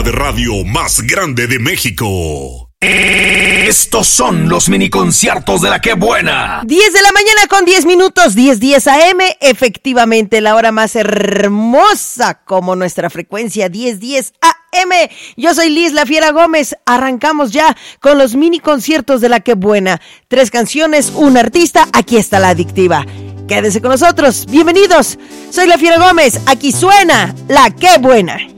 de radio más grande de México. Estos son los mini conciertos de la Qué Buena. 10 de la mañana con 10 minutos, 10:10 AM. Efectivamente, la hora más hermosa como nuestra frecuencia, 10:10 AM. Yo soy Liz La Fiera Gómez. Arrancamos ya con los mini conciertos de la Qué Buena. 3 canciones, un artista. Aquí está la adictiva. Quédese con nosotros. Bienvenidos. Soy La Fiera Gómez. Aquí suena la Qué Buena.